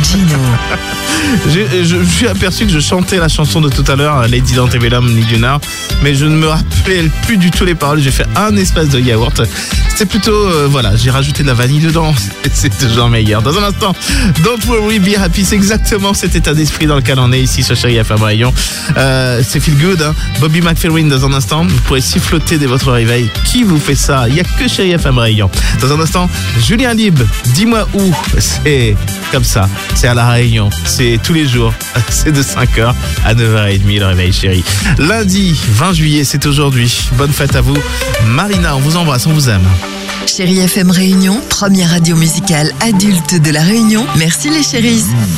Gino. Je me suis aperçu que je chantais la chanson de tout à l'heure, Lady Antebellum, Need You Now, mais je ne me rappelle plus du tout les paroles. J'ai fait un espace de yaourt. C'est plutôt, j'ai rajouté de la vanille dedans. C'est toujours meilleur. Dans un instant, Don't Worry, Be Happy, c'est exactement cet état d'esprit dans lequel on est ici sur Chérie FM Rayon. C'est feel good, hein. Bobby McFerrin dans un instant. Vous pourrez siffloter dès votre réveil. Qui vous fait ça? Il n'y a que Chérie FM Rayon. Dans un instant, Julien Libre, dis-moi où. C'est comme ça, c'est à La Réunion, c'est tous les jours, c'est de 5h à 9h30 le réveil chérie. Lundi 20 juillet, c'est aujourd'hui. Bonne fête à vous. Marina, on vous embrasse, on vous aime. Chérie FM Réunion, première radio musicale adulte de La Réunion. Merci les chéris.